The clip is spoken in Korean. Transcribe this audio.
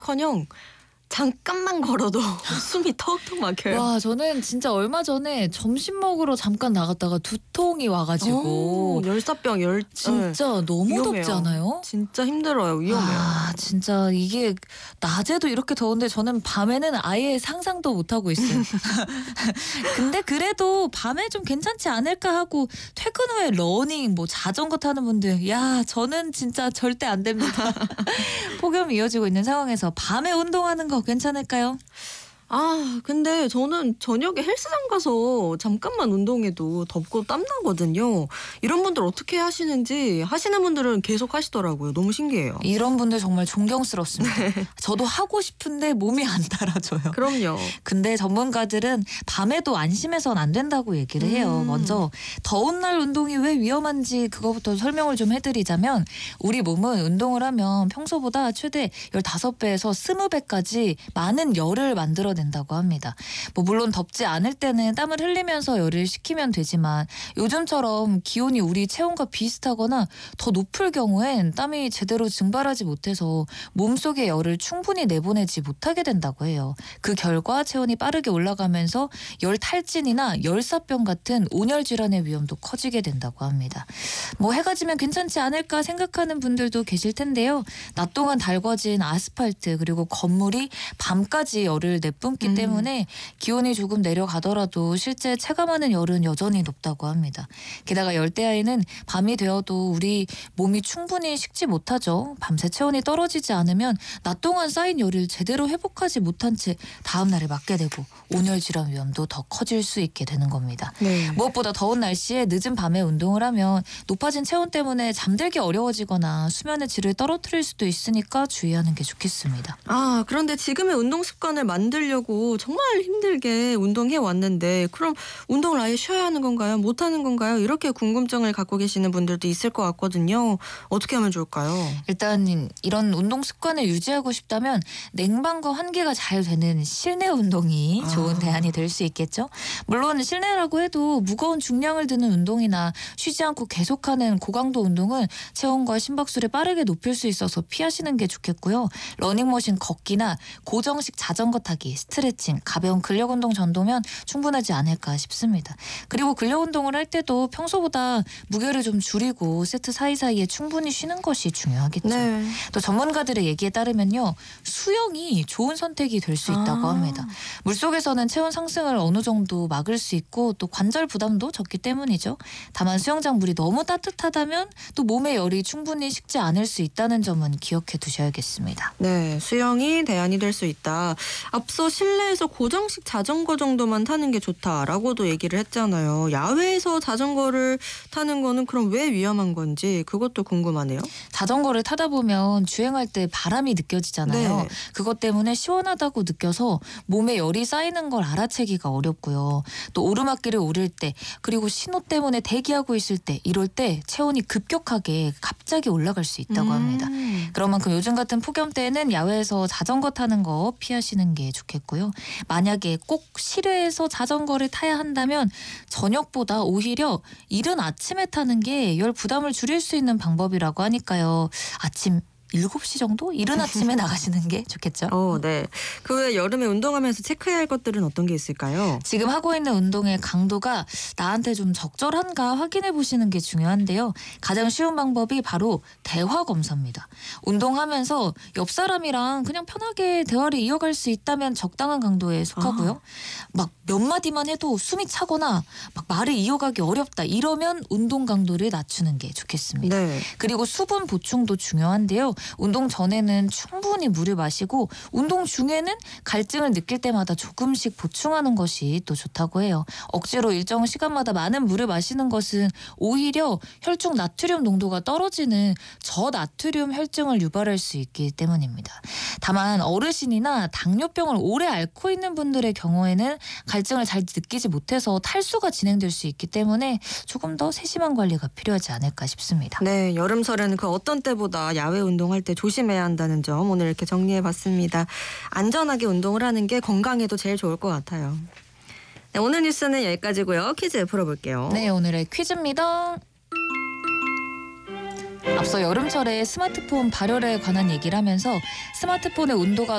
커녕 잠깐만 걸어도 숨이 턱턱 막혀요. 와, 저는 진짜 얼마 전에 점심 먹으러 잠깐 나갔다가 두통이 와가지고 열사병 진짜 너무 위험해요. 덥지 않아요? 진짜 힘들어요. 위험해요. 아, 진짜 이게 낮에도 이렇게 더운데 저는 밤에는 아예 상상도 못하고 있어요. 근데 그래도 밤에 좀 괜찮지 않을까 하고 퇴근 후에 러닝, 뭐 자전거 타는 분들, 야, 저는 진짜 절대 안 됩니다. 폭염이 이어지고 있는 상황에서 밤에 운동하는 거 괜찮을까요? 근데 저는 저녁에 헬스장 가서 잠깐만 운동해도 덥고 땀나거든요. 이런 분들 어떻게 하시는지 하시는 분들은 계속 하시더라고요. 너무 신기해요. 이런 분들 정말 존경스럽습니다. 저도 하고 싶은데 몸이 안 따라줘요. 그럼요. 근데 전문가들은 밤에도 안심해선 안 된다고 얘기를 해요. 먼저 더운 날 운동이 왜 위험한지 그거부터 설명을 좀 해드리자면, 우리 몸은 운동을 하면 평소보다 최대 15배에서 20배까지 많은 열을 만들어낸다고 합니다. 뭐 물론 덥지 않을 때는 땀을 흘리면서 열을 식히면 되지만, 요즘처럼 기온이 우리 체온과 비슷하거나 더 높을 경우엔 땀이 제대로 증발하지 못해서 몸속의 열을 충분히 내보내지 못하게 된다고 해요. 그 결과 체온이 빠르게 올라가면서 열 탈진이나 열사병 같은 온열 질환의 위험도 커지게 된다고 합니다. 뭐 해가 지면 괜찮지 않을까 생각하는 분들도 계실 텐데요. 낮 동안 달궈진 아스팔트 그리고 건물이 밤까지 열을 내뿜기 때문에 기온이 조금 내려가더라도 실제 체감하는 열은 여전히 높다고 합니다. 게다가 열대야에는 밤이 되어도 우리 몸이 충분히 식지 못하죠. 밤새 체온이 떨어지지 않으면 낮 동안 쌓인 열을 제대로 회복하지 못한 채 다음 날에 맞게 되고 온열 질환 위험도 더 커질 수 있게 되는 겁니다. 네. 무엇보다 더운 날씨에 늦은 밤에 운동을 하면 높아진 체온 때문에 잠들기 어려워지거나 수면의 질을 떨어뜨릴 수도 있으니까 주의하는 게 좋겠습니다. 그런데 지금의 운동 습관을 만들려고 정말 힘들게 운동해 왔는데, 그럼 운동을 아예 쉬어야 하는 건가요? 못 하는 건가요? 이렇게 궁금증을 갖고 계시는 분들도 있을 것 같거든요. 어떻게 하면 좋을까요? 일단 이런 운동 습관을 유지하고 싶다면 냉방과 환기가 잘 되는 실내 운동이 좋은 대안이 될 수 있겠죠. 물론 실내라고 해도 무거운 중량을 드는 운동이나 쉬지 않고 계속하는 고강도 운동은 체온과 심박수를 빠르게 높일 수 있어서 피하시는 게 좋겠고요. 러닝머신 걷기나 고정식 자전거 타기, 스트레칭, 가벼운 근력 운동 정도면 충분하지 않을까 싶습니다. 그리고 근력 운동을 할 때도 평소보다 무게를 좀 줄이고 세트 사이사이에 충분히 쉬는 것이 중요하겠죠. 네. 또 전문가들의 얘기에 따르면요, 수영이 좋은 선택이 될 수 있다고 합니다. 물속에서는 체온 상승을 어느 정도 막을 수 있고 또 관절 부담도 적기 때문이죠. 다만 수영장 물이 너무 따뜻하다면 또 몸의 열이 충분히 식지 않을 수 있다는 점은 기억해 두셔야겠습니다. 네, 수영이 대안이 될 수 있다. 앞서 실내에서 고정식 자전거 정도만 타는 게 좋다라고도 얘기를 했잖아요. 야외에서 자전거를 타는 거는 그럼 왜 위험한 건지 그것도 궁금하네요. 자전거를 타다 보면 주행할 때 바람이 느껴지잖아요. 네. 그것 때문에 시원하다고 느껴서 몸에 열이 쌓이는 걸 알아채기가 어렵고요. 또 오르막길을 오를 때, 그리고 신호 때문에 대기하고 있을 때, 이럴 때 체온이 급격하게 갑자기 올라갈 수 있다고 합니다. 그런 만큼 요즘 같은 폭염 때는 야외에서 자전거 타는 거 피하시는 게 좋겠고요. 만약에 꼭 실외에서 자전거를 타야 한다면 저녁보다 오히려 이른 아침에 타는 게 열 부담을 줄일 수 있는 방법이라고 하니까요. 아침 7시 정도? 이른 아침에 나가시는 게 좋겠죠. 네. 그 외에 여름에 운동하면서 체크해야 할 것들은 어떤 게 있을까요? 지금 하고 있는 운동의 강도가 나한테 좀 적절한가 확인해 보시는 게 중요한데요. 가장 쉬운 방법이 바로 대화 검사입니다. 운동하면서 옆 사람이랑 그냥 편하게 대화를 이어갈 수 있다면 적당한 강도에 속하고요. 막 몇 마디만 해도 숨이 차거나 막 말을 이어가기 어렵다 이러면 운동 강도를 낮추는 게 좋겠습니다. 네. 그리고 수분 보충도 중요한데요. 운동 전에는 충분히 물을 마시고 운동 중에는 갈증을 느낄 때마다 조금씩 보충하는 것이 또 좋다고 해요. 억지로 일정 시간마다 많은 물을 마시는 것은 오히려 혈중 나트륨 농도가 떨어지는 저나트륨 혈증을 유발할 수 있기 때문입니다. 다만 어르신이나 당뇨병을 오래 앓고 있는 분들의 경우에는 갈증을 잘 느끼지 못해서 탈수가 진행될 수 있기 때문에 조금 더 세심한 관리가 필요하지 않을까 싶습니다. 네, 여름철에는 그 어떤 때보다 야외 운동할 때 조심해야 한다는 점 오늘 이렇게 정리해봤습니다. 안전하게 운동을 하는 게 건강에도 제일 좋을 것 같아요. 네, 오늘 뉴스는 여기까지고요. 퀴즈 풀어볼게요. 네, 오늘의 퀴즈입니다. 앞서 여름철에 스마트폰 발열에 관한 얘기를 하면서 스마트폰의 온도가